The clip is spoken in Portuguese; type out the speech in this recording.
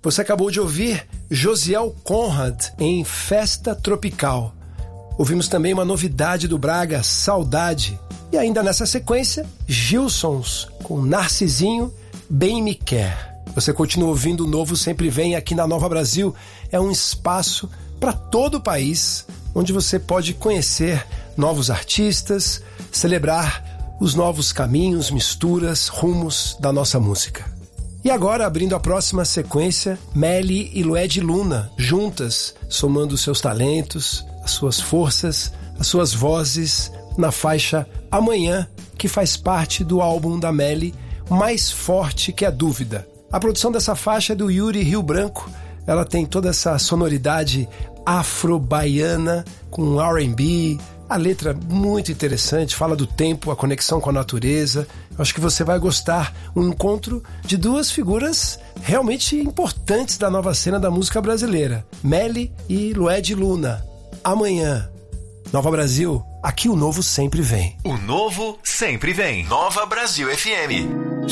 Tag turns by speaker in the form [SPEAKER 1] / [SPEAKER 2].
[SPEAKER 1] Você acabou de ouvir Josiel Conrad em Festa Tropical. Ouvimos também uma novidade do Braga, Saudade. E ainda nessa sequência, Gilsons com Narcisinho, Bem Me Quer. Você continua ouvindo o Novo Sempre Vem aqui na Nova Brasil. É um espaço para todo o país, onde você pode conhecer novos artistas, celebrar os novos caminhos, misturas, rumos da nossa música. E agora, abrindo a próxima sequência, Melly e Lued Luna, juntas, somando seus talentos, as suas forças, as suas vozes, na faixa Amanhã, que faz parte do álbum da Melly, Mais Forte que a Dúvida. A produção dessa faixa é do Yuri Rio Branco. Ela tem toda essa sonoridade afro-baiana, com R&B, a letra muito interessante, fala do tempo, a conexão com a natureza. Eu acho que você vai gostar. Um encontro de duas figuras realmente importantes da nova cena da música brasileira. Melly e Lued Luna. Amanhã. Nova Brasil, aqui o novo sempre vem.
[SPEAKER 2] O novo sempre vem. Nova Brasil FM.